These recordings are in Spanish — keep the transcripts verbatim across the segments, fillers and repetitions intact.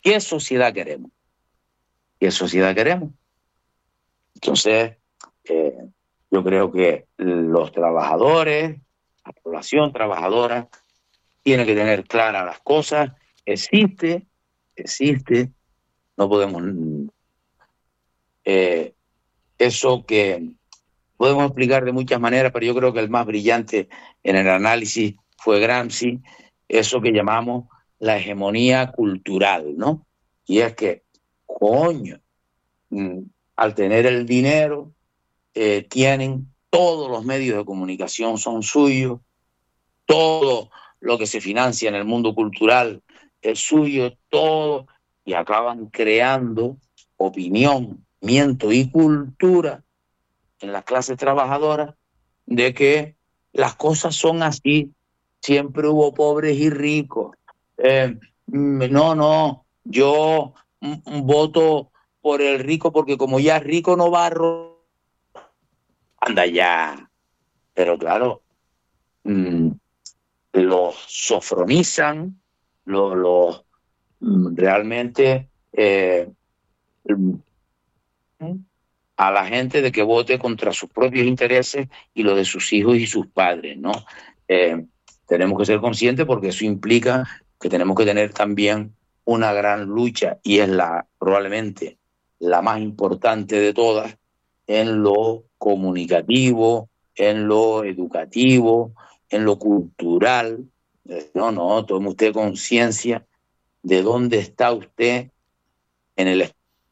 ¿Qué sociedad queremos? ¿Qué sociedad queremos? Entonces, eh, yo creo que los trabajadores, la población trabajadora, tiene que tener claras las cosas. Existe, existe, no podemos... Eh, eso que podemos explicar de muchas maneras, pero yo creo que el más brillante en el análisis fue Gramsci, eso que llamamos la hegemonía cultural, ¿no? Y es que, coño, al tener el dinero, eh, tienen todos los medios de comunicación son suyos, todo lo que se financia en el mundo cultural es suyo, todo, y acaban creando opinión, miento y cultura en las clases trabajadoras de que las cosas son así, siempre hubo pobres y ricos. Eh, no, no, yo mm, voto por el rico porque como ya es rico no va a robar. Anda ya. Pero claro, mmm, los sofronizan, los, los mmm, realmente eh, a la gente de que vote contra sus propios intereses y los de sus hijos y sus padres, ¿no? Eh, tenemos que ser conscientes porque eso implica que tenemos que tener también una gran lucha, y es la probablemente la más importante de todas, en lo comunicativo, en lo educativo, en lo cultural. Eh, no, no, tome usted conciencia de dónde está usted en el...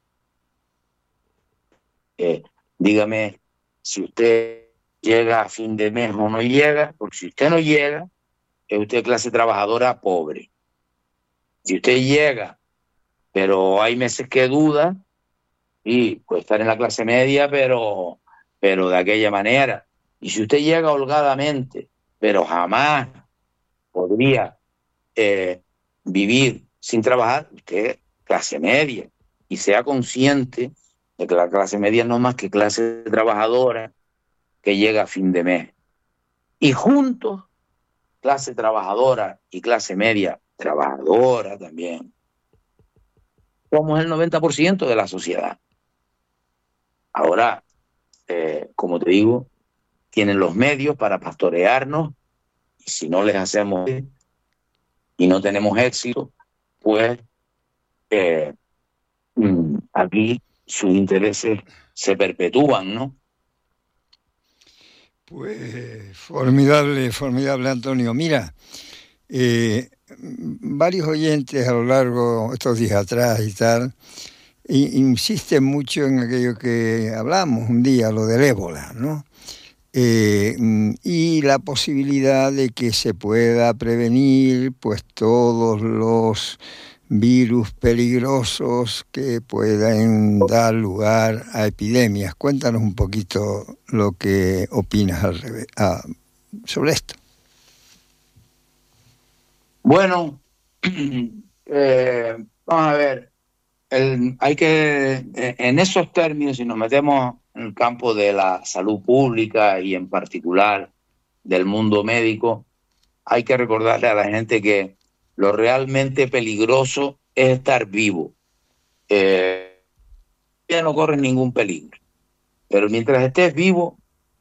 Eh, dígame si usted llega a fin de mes o no llega, porque si usted no llega, es usted clase trabajadora pobre. Si usted llega, pero hay meses que duda, y puede estar en la clase media, pero, pero de aquella manera. Y si usted llega holgadamente, pero jamás podría eh, vivir sin trabajar, usted clase media, y sea consciente de que la clase media no es más que clase trabajadora que llega a fin de mes. Y juntos, clase trabajadora y clase media trabajadora también, somos el noventa por ciento de la sociedad. Ahora, eh, como te digo, tienen los medios para pastorearnos, y si no les hacemos y no tenemos éxito, pues eh, aquí sus intereses se perpetúan, ¿no? Pues formidable, formidable, Antonio. Mira, eh, varios oyentes a lo largo de estos días atrás y tal, insisten mucho en aquello que hablamos un día, lo del ébola, ¿no? Eh, y la posibilidad de que se pueda prevenir pues todos los virus peligrosos que puedan dar lugar a epidemias. Cuéntanos un poquito lo que opinas al revés, ah, sobre esto. Bueno, eh, vamos a ver, el, hay que, en esos términos, si nos metemos en el campo de la salud pública y en particular del mundo médico, hay que recordarle a la gente que lo realmente peligroso es estar vivo. Eh, ya no corres ningún peligro, pero mientras estés vivo,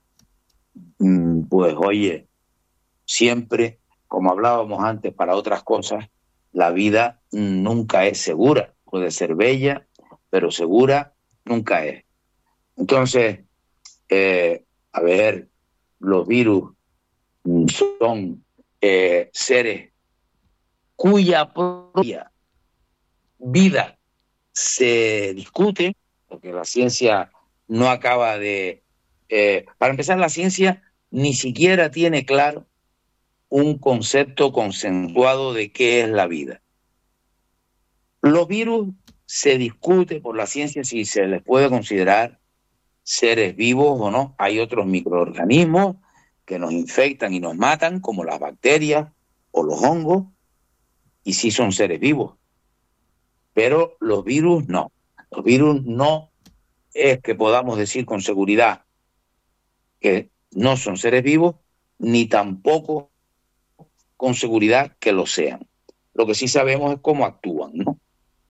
pues oye, siempre, como hablábamos antes, para otras cosas, la vida nunca es segura. Puede ser bella, pero segura nunca es. Entonces, eh, a ver, los virus son eh, seres cuya propia vida se discute, porque la ciencia no acaba de... Eh, para empezar, la ciencia ni siquiera tiene claro un concepto consensuado de qué es la vida. Los virus se discute por la ciencia si se les puede considerar seres vivos o no. Hay otros microorganismos que nos infectan y nos matan, como las bacterias o los hongos, y sí son seres vivos. Pero los virus no. Los virus no es que podamos decir con seguridad que no son seres vivos, ni tampoco con seguridad que lo sean. Lo que sí sabemos es cómo actúan, ¿no?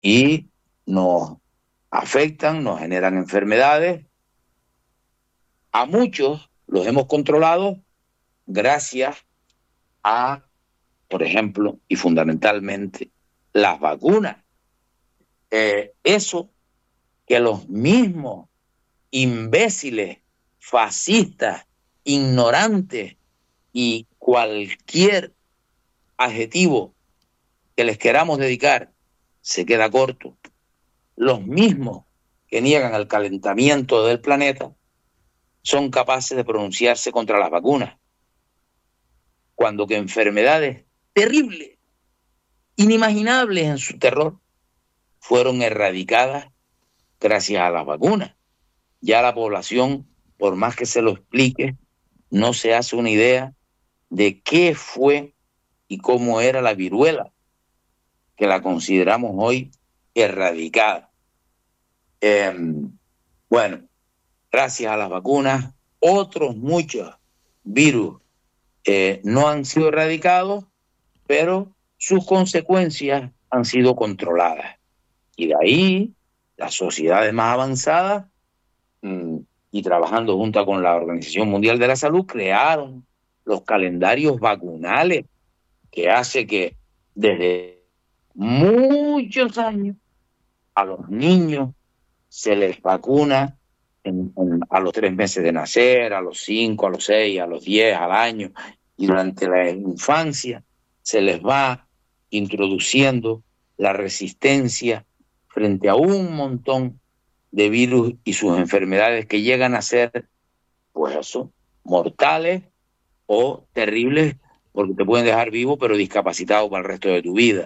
y nos afectan, nos generan enfermedades. A muchos los hemos controlado gracias a, por ejemplo, y fundamentalmente, las vacunas. Eh, eso que los mismos imbéciles, fascistas, ignorantes y cualquier adjetivo que les queramos dedicar se queda corto. Los mismos que niegan el calentamiento del planeta son capaces de pronunciarse contra las vacunas, cuando que enfermedades terribles, inimaginables en su terror, fueron erradicadas gracias a las vacunas. Ya la población, por más que se lo explique, no se hace una idea de qué fue y cómo era la viruela, que la consideramos hoy erradicada. Eh, bueno, gracias a las vacunas, otros muchos virus eh, no han sido erradicados, pero sus consecuencias han sido controladas. Y de ahí, las sociedades más avanzadas, mmm, y trabajando junto con la Organización Mundial de la Salud, crearon los calendarios vacunales, que hace que desde muchos años a los niños se les vacuna en, en, a los tres meses de nacer, a los cinco, a los seis, a los diez, al año, y durante la infancia se les va introduciendo la resistencia frente a un montón de virus y sus enfermedades que llegan a ser, pues eso, mortales o terribles, porque te pueden dejar vivo pero discapacitado para el resto de tu vida.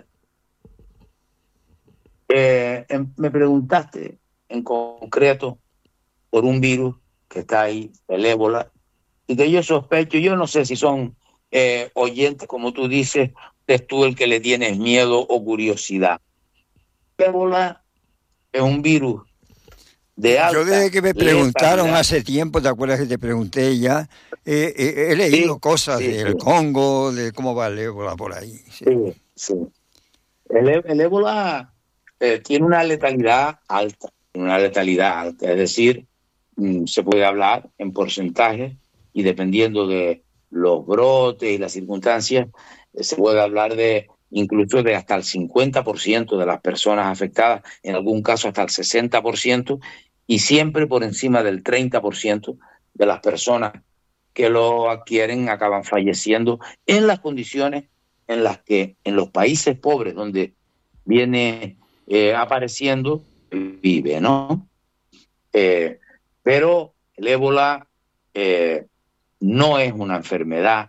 Eh, me preguntaste en concreto por un virus que está ahí, el ébola, y que yo sospecho, yo no sé si son eh, oyentes, como tú dices, eres tú el que le tienes miedo o curiosidad. El ébola es un virus de alta Yo desde que me preguntaron letalidad. Hace tiempo, ¿te acuerdas que te pregunté ya? Eh, eh, he leído Sí, cosas sí, del sí. Congo, de cómo va el ébola por ahí. Sí, sí. sí. El, el ébola eh, tiene una letalidad alta, una letalidad alta, es decir, mmm, se puede hablar en porcentajes y dependiendo de los brotes y las circunstancias, eh, se puede hablar de incluso de hasta el cincuenta por ciento de las personas afectadas, en algún caso hasta el sesenta por ciento, y siempre por encima del treinta por ciento de las personas que lo adquieren acaban falleciendo en las condiciones en las que en los países pobres donde viene eh, apareciendo, vive, ¿no? Eh, pero el ébola eh, no es una enfermedad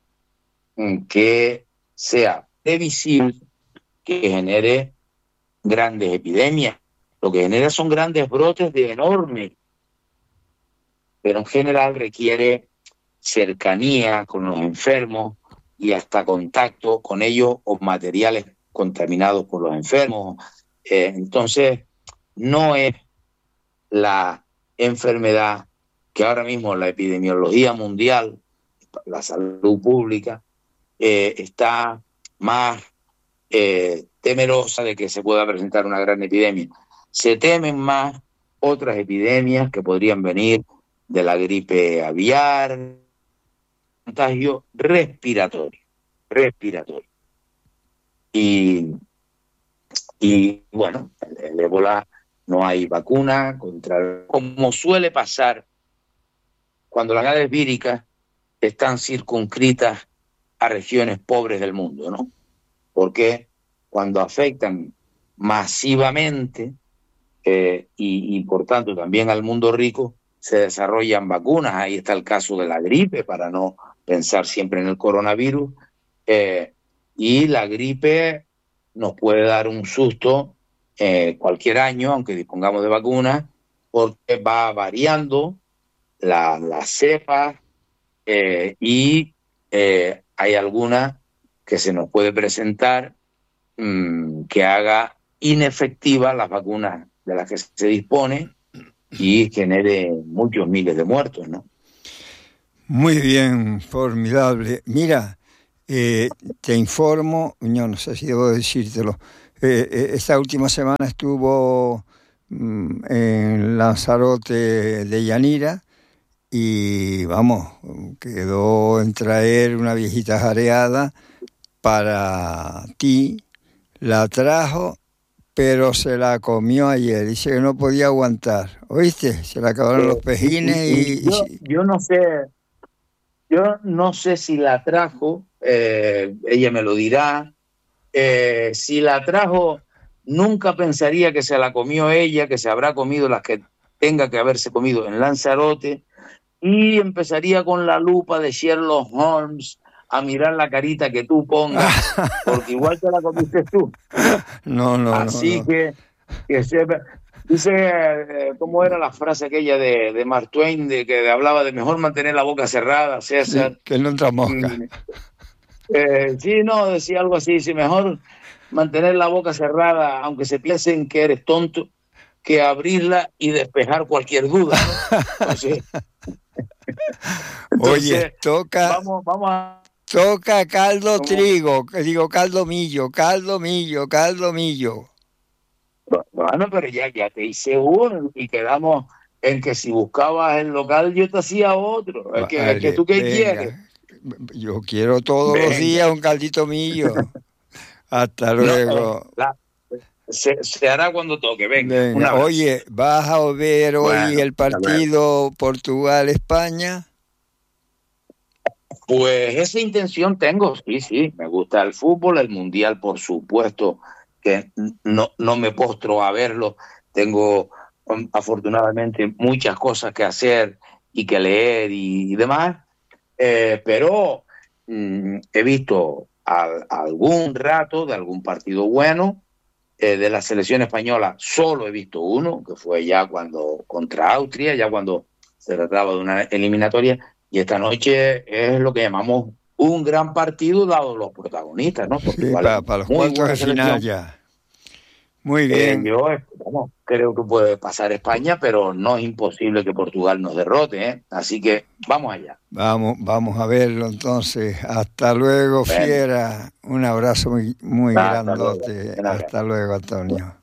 que sea previsible, que genere grandes epidemias. Lo que genera son grandes brotes de enorme, pero en general requiere cercanía con los enfermos y hasta contacto con ellos o materiales contaminados por los enfermos. Eh, entonces, no es la enfermedad que ahora mismo la epidemiología mundial, la salud pública, eh, está más eh, temerosa de que se pueda presentar una gran epidemia. Se temen más otras epidemias que podrían venir de la gripe aviar, contagio respiratorio, respiratorio. Y, y bueno, el, el ébola no hay vacuna contra, como suele pasar cuando las enfermedades víricas están circunscritas a regiones pobres del mundo, ¿no? Porque cuando afectan masivamente eh, y, y por tanto también al mundo rico, se desarrollan vacunas. Ahí está el caso de la gripe, para no pensar siempre en el coronavirus, eh, y la gripe nos puede dar un susto eh, cualquier año, aunque dispongamos de vacunas, porque va variando la, la cepa eh, y eh, hay alguna que se nos puede presentar mmm, que haga inefectivas las vacunas de las que se dispone y genere muchos miles de muertos, ¿no? Muy bien, formidable. Mira, eh, te informo, yo no sé si debo decírtelo, Eh, esta última semana estuvo mm, en Lanzarote de Yanira y, vamos, quedó en traer una viejita jareada para ti, la trajo, pero se la comió ayer, dice que no podía aguantar, ¿oíste? Se le acabaron los pejines y, y, y y... yo, yo no sé, yo no sé si la trajo, eh, ella me lo dirá, eh, si la trajo, nunca pensaría que se la comió ella, que se habrá comido las que tenga que haberse comido en Lanzarote, y empezaría con la lupa de Sherlock Holmes a mirar la carita que tú pongas, porque igual te la comiste tú. No, no, Así no, no. que, que se, dice, eh, ¿cómo era la frase aquella de, de Mark Twain, de que hablaba de mejor mantener la boca cerrada, Sí, César? que no entra mosca. Mm, eh, sí, no, decía algo así, sí, mejor mantener la boca cerrada, aunque se piensen que eres tonto, que abrirla y despejar cualquier duda, ¿no? Entonces, Oye, entonces toca, vamos, vamos a... toca caldo Como, trigo, que digo caldo millo, caldo millo, caldo millo. bueno, pero ya, ya te hice uno y quedamos en que si buscabas el local yo te hacía otro. Es que, es que Vale, tú qué quieres. venga. Yo quiero todos los Venga. días un caldito millo. Hasta No, eh, luego. la, se, se hará cuando toque. Venga, un Venga, abrazo. oye, ¿vas a ver hoy Bueno, el hasta luego. partido Portugal-España? Pues esa intención tengo, sí, sí. Me gusta el fútbol, el mundial, por supuesto, que no, no me postro a verlo. Tengo, um, afortunadamente, muchas cosas que hacer y que leer y, y demás. Eh, pero mm, he visto al, algún rato de algún partido bueno. Eh, de la selección española solo he visto uno, que fue ya cuando contra Austria, ya cuando se trataba de una eliminatoria, y esta noche es lo que llamamos un gran partido dado los protagonistas, ¿no? Sí, Portugal es para, para los muy cuartos buena de final selección. ya. Muy Eh, bien. yo vamos, creo que puede pasar España, pero no es imposible que Portugal nos derrote, ¿eh? Así que vamos allá. Vamos, vamos a verlo entonces. Hasta luego, Bueno, fiera. Un abrazo muy, muy hasta luego. grandote. Un abrazo. Hasta luego, Antonio.